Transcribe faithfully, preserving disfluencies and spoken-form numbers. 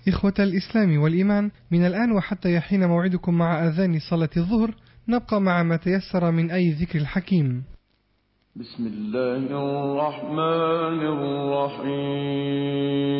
إخوة الإسلام والإيمان، من الآن وحتى يحين موعدكم مع أذان صلاة الظهر نبقى مع ما تيسر من أي ذكر الحكيم. بسم الله الرحمن الرحيم.